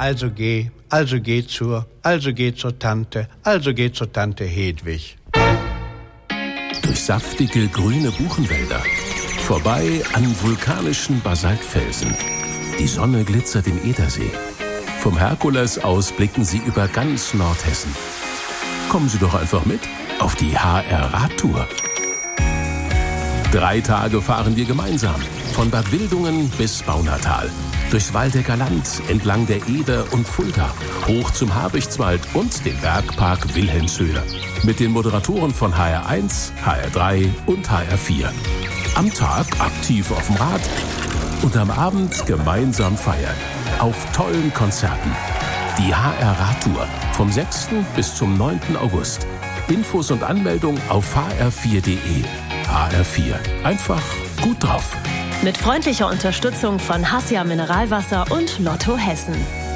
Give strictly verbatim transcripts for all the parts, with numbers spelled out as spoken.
also geh, also geh zur, also geh zur Tante, also geh zur Tante Hedwig. Durch saftige grüne Buchenwälder, vorbei an vulkanischen Basaltfelsen. Die Sonne glitzert im Edersee. Vom Herkules aus blicken Sie über ganz Nordhessen. Kommen Sie doch einfach mit auf die H R-Radtour. Drei Tage fahren wir gemeinsam, von Bad Wildungen bis Baunatal. Durchs Waldecker Land, entlang der Eder und Fulda, hoch zum Habichtswald und den Bergpark Wilhelmshöhe. Mit den Moderatoren von H R eins, H R drei und H R vier. Am Tag aktiv auf dem Rad und am Abend gemeinsam feiern. Auf tollen Konzerten. Die H R-Radtour vom sechsten bis zum neunten August. Infos und Anmeldung auf h r vier punkt de. H R vier. Einfach gut drauf. Mit freundlicher Unterstützung von Hassia Mineralwasser und Lotto Hessen.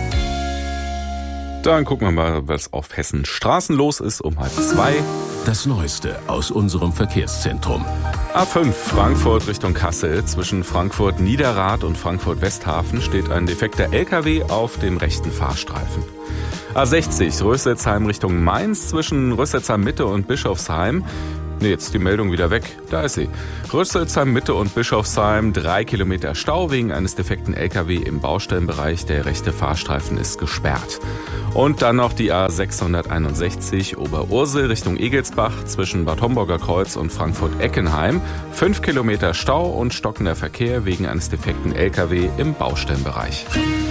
Dann gucken wir mal, was auf Hessen Straßen los ist um halb zwei. Das Neueste aus unserem Verkehrszentrum. A fünf Frankfurt Richtung Kassel. Zwischen Frankfurt-Niederrad und Frankfurt-Westhafen steht ein defekter L K W auf dem rechten Fahrstreifen. A sechzig Rösselsheim Richtung Mainz. Zwischen Rösselsheim Mitte und Bischofsheim. Ne, jetzt die Meldung wieder weg. Da ist sie. Rösselsheim Mitte und Bischofsheim. Drei Kilometer Stau wegen eines defekten L K W im Baustellenbereich. Der rechte Fahrstreifen ist gesperrt. Und dann noch die A sechshunderteinundsechzig Oberursel Richtung Egelsbach zwischen Bad Homburger Kreuz und Frankfurt-Eckenheim. Fünf Kilometer Stau und stockender Verkehr wegen eines defekten L K W im Baustellenbereich.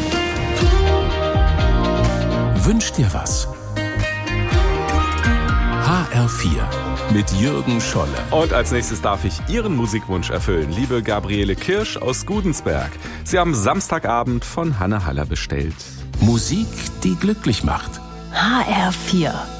Wünsch dir was? H R vier mit Jürgen Scholle. Und als nächstes darf ich Ihren Musikwunsch erfüllen, liebe Gabriele Kirsch aus Gudensberg. Sie haben Samstagabend von Hanne Haller bestellt. Musik, die glücklich macht. H R vier.